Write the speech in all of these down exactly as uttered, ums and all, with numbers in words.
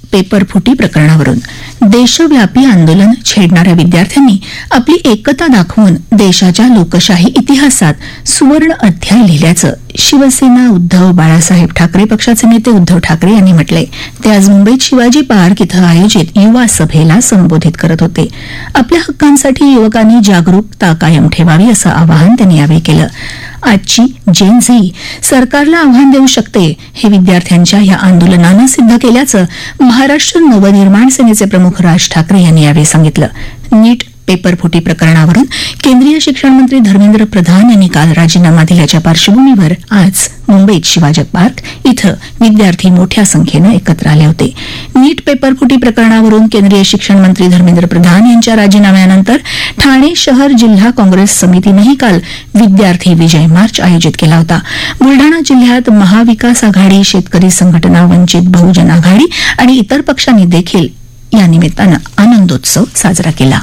Paper फुटी प्रकरणावरून देशव्यापी आंदोलन छेडणाऱ्या विद्यार्थ्यांनी आपली एकता दाखवून देशाच्या लोकशाही इतिहासात सुवर्ण अध्याय लिहिल्याचं शिवसेना उद्धव बाळासाहेब ठाकरे पक्षाचे नेते उद्धव ठाकरे यांनी म्हटलंय. ते आज मुंबईत शिवाजी पार्क इथं आयोजित युवा सभेला संबोधित करत होते. आपल्या हक्कांसाठी युवकांनी जागरूकता कायम ठेवावी असं आवाहन त्यांनी यावेळी केलं. आजची जेन झी सरकारला आव्हान देऊ शकते हे विद्यार्थ्यांच्या या आंदोलनानं सिद्ध केल्याचं महाराष्ट्र नवनिर्माण सेनेचे प्रमुख राज ठाकरे यांनी यावेळी सांगितलं. नीट पेपर फुटी प्रकरणावरून केंद्रीय शिक्षण मंत्री धर्मेंद्र प्रधान यांनी काल राजीनामा दिल्याच्या पार्श्वभूमीवर आज मुंबईत शिवाजी पार्क इथं विद्यार्थी मोठ्या संख्येनं एकत्र आले होते. नीट पेपर फुटी प्रकरणावरून केंद्रीय शिक्षण मंत्री धर्मेंद्र प्रधान यांच्या राजीनाम्यानंतर ठाणे शहर जिल्हा काँग्रेस समितीनंही काल विद्यार्थी विजय मार्च आयोजित केला होता. बुलडाणा जिल्ह्यात महाविकास आघाडी, शेतकरी संघटना, वंचित बहुजन आघाडी आणि इतर पक्षांनी देखील या निमित्तानं आनंदोत्सव साजरा केला.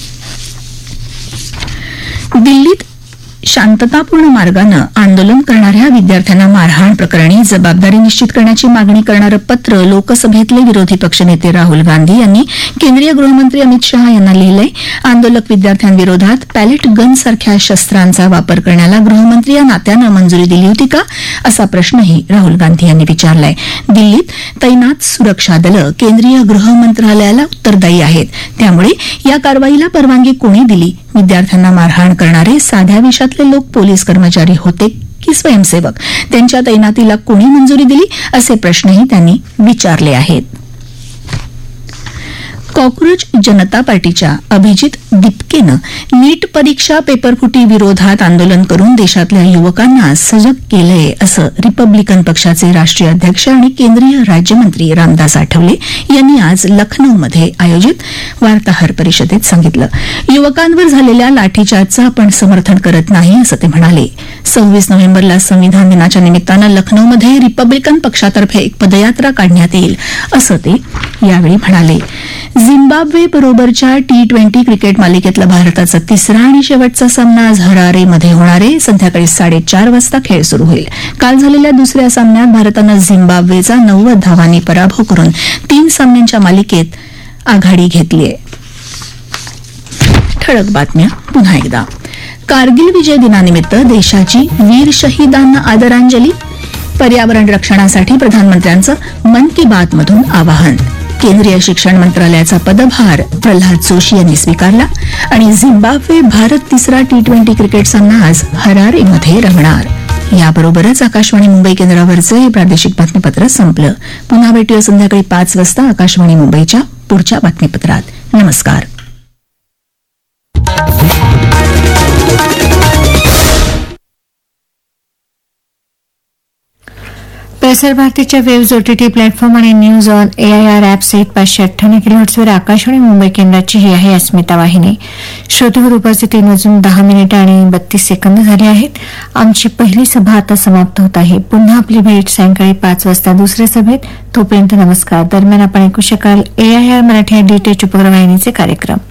दिल्लीत शांततापूर्ण मार्गानं आंदोलन करणाऱ्या विद्यार्थ्यांना मारहाण प्रकरणी जबाबदारी निश्चित करण्याची मागणी करणारं पत्र लोकसभेतले विरोधी पक्षनेते राहुल गांधी यांनी केंद्रीय गृहमंत्री अमित शहा यांना लिहिलंय. आंदोलक विद्यार्थ्यांविरोधात पॅलेट गन सारख्या शस्त्रांचा वापर करण्याला गृहमंत्री या नात्यानं मंजुरी दिली होती का असा प्रश्नही राहुल गांधी यांनी विचारलाय. दिल्लीत तैनात सुरक्षा दलं केंद्रीय गृह मंत्रालयाला उत्तरदायी आहेत. त्यामुळे या कारवाईला परवानगी कोणी दिली? विद्यार्थ्यांना मारहाण करणारे साध्या विषयातले लोक पोलीस कर्मचारी होते की स्वयंसेवक? त्यांच्या तैनातीला कोणी मंजुरी दिली असे प्रश्नही त्यांनी विचारले आहेत. कॉक्रोच जनता पार्टीच्या अभिजित दिपकेनं नीट परीक्षा पेपरफुटी विरोधात आंदोलन करून देशातल्या युवकांना सजग केलंय असं रिपब्लिकन पक्षाचे राष्ट्रीय अध्यक्ष आणि केंद्रीय राज्यमंत्री रामदास आठवले यांनी आज लखनौमध्ये आयोजित वार्ताहर परिषदेत सांगितलं. युवकांवर झालेल्या लाठीचार्जचं आपण समर्थन करत नाही असं ते म्हणाले. सव्वीस नोव्हेंबरला संविधान दिनाच्या निमित्तानं लखनौमध्ये रिपब्लिकन पक्षातर्फे एक पदयात्रा काढण्यात येईल असं ते यावेळी म्हणाले. झिम्बाब्वे बरोबरच्या टी ट्वेंटी क्रिकेट मालिकेतला भारताचा तिसरा आणि शेवटचा सामना आज हरारेमध्ये होणार आहे. संध्याकाळी साडेचार वाजता खेळ सुरू होईल. काल झालेल्या दुसऱ्या सामन्यात भारतानं झिम्बाब्वेचा नव्वद धावांनी पराभव करून तीन सामन्यांच्या मालिकेत आघाडी घेतली आहे. ठळक बातम्या पुन्हा एकदा. कारगिल विजय दिनानिमित्त देशाची वीर शहीदांना आदरांजली. पर्यावरण रक्षणासाठी प्रधानमंत्र्यांचं मन की बात मधून आवाहन. केंद्रीय शिक्षण मंत्रालयाचा पदभार प्रल्हाद जोशी यांनी स्वीकारला. आणि झिम्बाब्वे भारत तिसरा टी ट्वेंटी क्रिकेट सामना आज हरारेमध्ये रंगणार. याबरोबरच आकाशवाणी मुंबई केंद्रावरचं हे प्रादेशिक बातमीपत्र संपलं. पुन्हा भेटूया संध्याकाळी पाच वाजता आकाशवाणी मुंबईच्या पुढच्या बातमीपत्रात. नमस्कार. प्रसार भारतीच्या वेव्ज ओटीटी प्लॅटफॉर्म आणि न्यूज ऑन एआयआर ॲप सहित पाचशे अठ्ठ्याण्णव किलोहर्ट्झवर आकाशवाणी मुंबई केंद्राची ही आहे अस्मिता वाहिनी. श्रोतेवर दुपारचे तीन वाजून दहा मिनिटं आणि बत्तीस सेकंद झाले आहेत. आमची पहिली सभा आता समाप्त होत आहे. पुन्हा आपली भेट सायंकाळी पाच वाजता दुसऱ्या सभेत. तोपर्यंत नमस्कार. दरम्यान आपण ऐकू शकाल एआयआर मराठी डीटीएच उपग्रह वाहिनीचे कार्यक्रम.